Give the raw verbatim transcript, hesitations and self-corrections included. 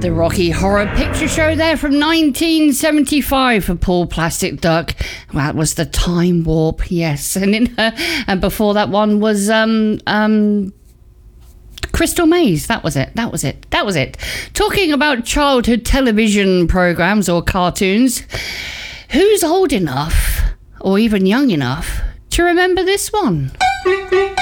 The Rocky Horror Picture Show there from nineteen seventy-five for Paul Plastic Duck. That was the Time Warp, yes. And in her, and before that one was um um Crystal Maze. That was it. That was it. That was it. Talking about childhood television programs or cartoons, who's old enough or even young enough to remember this one?